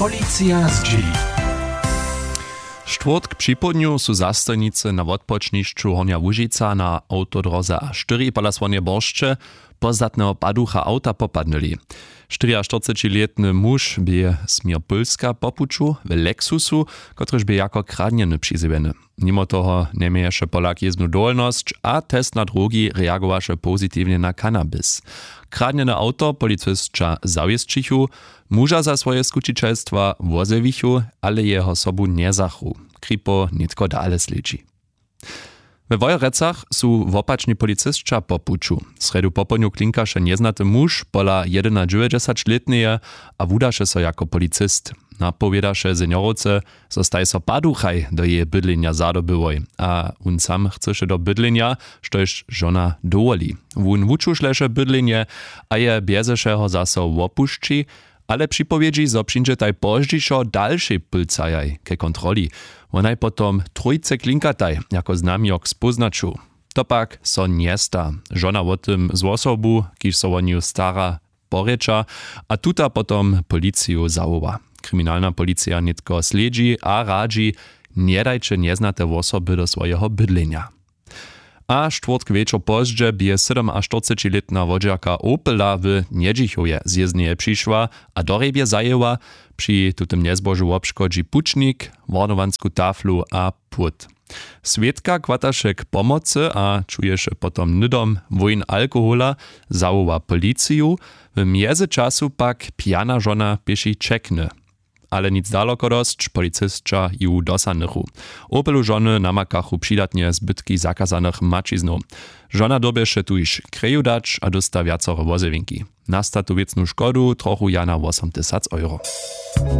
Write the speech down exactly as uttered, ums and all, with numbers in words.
Policja z dzieli. Štvrtk při południu su zastojnicy na odpočnišću Hornja Łužica na autodroze A cztery pola Słonie Borszcze pozdatnego paducha auta popadnęli. czterdziestočtyřletny muž by Smir Pulska popuczu w Lexusu, kotryż by jako kradnieny przyzywiony. Mimo toho nemieše Polak jezbnu dolnosć, a test na drogi reagowaše pozitywnie na kanabis. Kradniene auto policystka zawiesčichu, muža za swoje skučiteľstva wozewichu, ale jeho sobu nezachu. Kripo nitko dale sledzi. We Wojerecach su wopačni policystka po puču. Sredu popołudniu klinkaše nieznaty muž pola jedenadźiewięćdziesięcioletneje a wudaše so jako policist. Napowiedaše seniorowce, zostaje so paduchaj do jej bydlenia zadobyłoj, a on sam chceše do bydlenia, štož žona dowoli. Wun wučušleše bydlenie, a je bjezeše ho zaso wopušči, ale připowiedzi, zo přinže taj poždišo dalšej pylcajaj ke kontroli. Onaj potom trójce klinkataj, jako znamiok spoznaču. To pak so niesta. Žona o tym z osobu, kiž so o niu stara, poreča, a tuta potom policiju zawoła. Kryminalna policja nitko sledzi a radzi, nie dajcie nieznate osoby do swojego bydlenia. A štvrtk wieczor pozdźe bie sedemnaście-letna wodziarka Opela w Niedžichuje zjezdnie przyszła, a do rebie zajęła przy tutym niezbożu obszkodzi pucznik, warnowansku taflu a płot. Swedka kwataše k pomocy a czujesz potom nydom wojn alkohola, zawoła policiju, w międzyczasu pak pijana żona pieši czekny. Ale nic daleko dosć, policystka ju dosanechu. Opelu żony namakachu przydatnie zbytki zakazanych mačiznów. Żona dobieše tu iż kreju dać, a dosta wiacore wozewinki. Nasta tu wiecnu szkodu trochu jana osiem tysięcy euro.